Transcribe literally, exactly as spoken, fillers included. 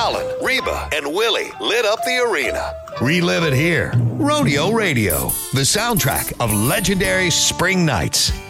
Alan, Reba, and Willie lit up the arena. Relive it here. Rodeo Radio, the soundtrack of legendary spring nights.